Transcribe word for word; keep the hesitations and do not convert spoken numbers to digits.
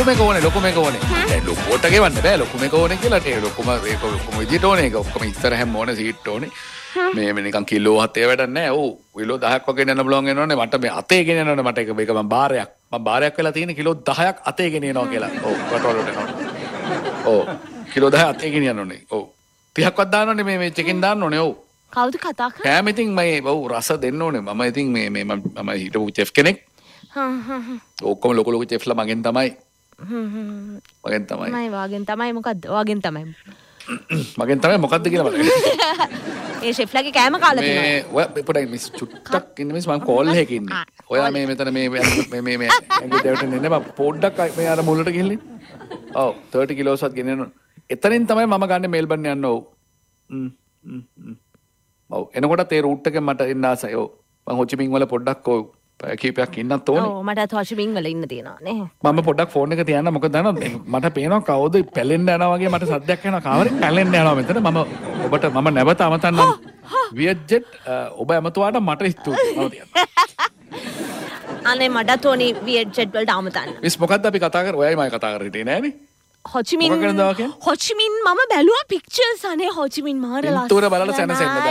ලොකු මේක ඕනේ ලොකු මේක ඕනේ. දැන් ලොකුවට ගෙවන්න බෑ ලොකු මේක ඕනේ කියලා ඒ ලොකුම ඒක ලොකුම විදියට ඕනේ ඒක ඔක්කොම ඉස්සර හැම ඕනේ සීට් ඕනේ. මේ මේ නිකන් කිලෝ හතේ වැඩක් නැහැ. ඔව් කිලෝ දහයක් වගේ ගෙනන්න බලවන් වෙනවනේ මට මේ අතේ ගෙනන්නනේ මට ඒක මේක මම බාරයක් මම බාරයක් වෙලා තියෙන කිලෝ දහයක් අතේ ගෙනියනවා කියලා. ඔව් පටවල වලට එනවා. ඔව් කිලෝ දහයක් අතේ ගෙනියන්න ඕනේ. ඔව් තිහක්වත් දාන්න ඕනේ මේ මේ චෙකින් දාන්න ඕනේ. ඔව් කවුද කතා කරන්නේ? කෑම ඉතින් මම ඔව් රස දෙන්න ඕනේ. මම ඉතින් මේ මේ මම හිටපු චෙෆ් කෙනෙක්. හ්ම් හ්ම් ඔක්කොම ලොකු ලොකු චෙෆ්ලා මගෙන් තමයි. හ්ම් හ්ම් මගෙන් තමයි. මම වාගෙන් තමයි මොකද්ද? වාගෙන් තමයි. මගෙන් තමයි මොකද්ද කියලා බලන්න. ඒ ෂෙෆ්ලාගේ කෑම කාලා තියෙනවා. මේ ඔය පොඩ්ඩක් මිස් චුට්ටක් ඉන්න මිස් මම කෝල් එකක ඉන්නේ. ඔයා මේ මෙතන මේ මේ මේ මේ ඇඟේ දෙවට ඉන්නේ මම පොඩ්ඩක් මේ අර මුලට ගිහින්. ඔව් thirty කිලෝස් වත් ගෙනියන්න. එතනින් තමයි මම ගන්න මෙල්බන් යන්න ඕ. හ්ම් හ්ම් ඔව් එනකොට ඒ රූට් එකෙන් මට එන්න ආසයි. ඔව් මම හොචිමින් වල පොඩ්ඩක් ඔව් කීපයක් ඉන්නත් ඕනේ. ඔව් මටත් හොචිමින් වල ඉන්න තියෙනවා නේ. මම පොඩ්ඩක් ෆෝන් එක තියන්න මොකද දන්නවද මට පේනවා කවුද පැලෙන්න යනවා වගේ මට සද්දයක් එනවා කාමරේ පැලෙන්න යනවා මෙතන මම ඔබට මම නැවත අමතන්නම් වියට්ජෙට් ඔබ ඇමතුවාට මට ස්තුතියි මම අනේ මටත් ඕනි වියට්ජෙට් වලට අමතන්න. මිස් මොකද්ද අපි කතා කරේ ඔයයි මම කතා කරේ නෑනේ. හොචිමින් හොචිමින් මම බැලුවා පික්චර්ස් අනේ හොචිමින් මාර ලස්සනයි. පින්තූර බලලා සැනසෙන්න